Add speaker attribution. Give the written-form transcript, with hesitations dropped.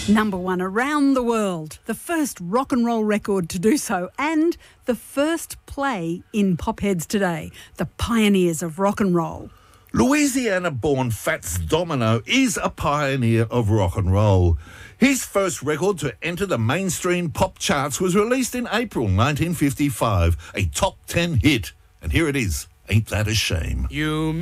Speaker 1: Number one around the world, the first rock and roll record to do so, and the first play in Popheads Today, the pioneers of rock and roll.
Speaker 2: Louisiana-born Fats Domino is a pioneer of rock and roll. His first record to enter the mainstream pop charts was released in April 1955, a top 10 hit. And here it is, Ain't That a Shame?
Speaker 3: You